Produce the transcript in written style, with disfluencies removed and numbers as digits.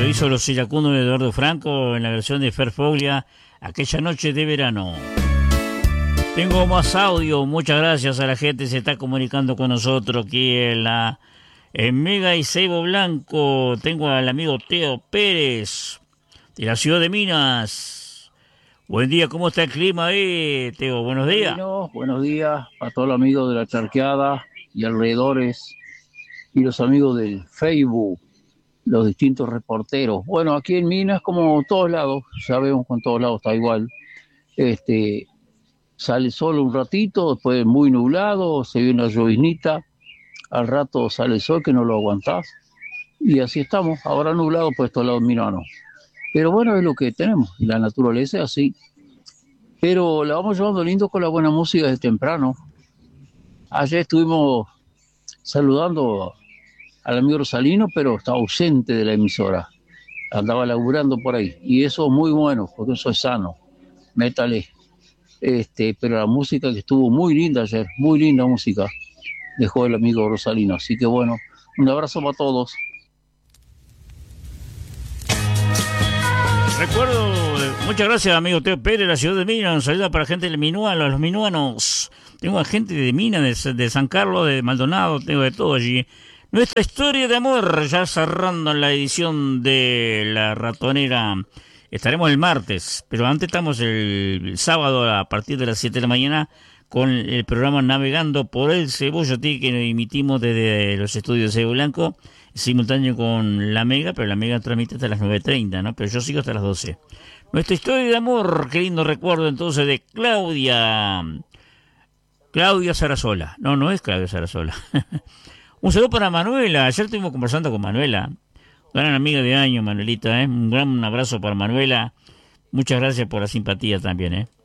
Lo hizo los iracundos de Eduardo Franco en la versión de Fer Foglia, Aquella noche de verano. Tengo más audio, muchas gracias a la gente que se está comunicando con nosotros aquí en Mega y Ceibo Blanco. Tengo al amigo Teo Pérez de la ciudad de Minas. Buen día, ¿cómo está el clima ahí, Teo? Buenos días. Bueno, buenos días a todos los amigos de la Charqueada y alrededores y los amigos del Facebook, los distintos reporteros. Bueno, aquí en Minas, como en todos lados, sabemos que en todos lados está igual. Sale sol un ratito, después muy nublado, se ve una lloviznita, al rato sale el sol que no lo aguantás, y así estamos, ahora nublado por estos lados minanos. Pero bueno, es lo que tenemos, y la naturaleza es así. Pero la vamos llevando lindo con la buena música desde temprano. Ayer estuvimos saludando al amigo Rosalino, pero está ausente de la emisora, andaba laburando por ahí, y eso es muy bueno, porque eso es sano, métale. Pero la música que estuvo muy linda ayer, muy linda música, dejó el amigo Rosalino. Así que bueno, un abrazo para todos. Recuerdo, muchas gracias amigo Teo Pérez de la ciudad de Minas, un saludo para la gente de Minuano, los minuanos. Tengo a gente de Minas, de San Carlos, de Maldonado, tengo de todo allí. Nuestra historia de amor, ya cerrando en la edición de La Ratonera. Estaremos el martes, pero antes estamos el sábado a partir de las 7 de la mañana con el programa Navegando por el Cebollotí, que nos emitimos desde los estudios de Cebo Blanco, simultáneo con la Mega, pero la Mega transmite hasta las 9:30, ¿no? Pero yo sigo hasta las 12. Nuestra historia de amor, qué lindo recuerdo entonces de Claudia Sarasola. No es Claudia Sarasola. Un saludo para Manuela, ayer estuvimos conversando con Manuela. Gran amiga de año, Manuelita, ¿eh? Un gran abrazo para Manuela. Muchas gracias por la simpatía también, ¿eh?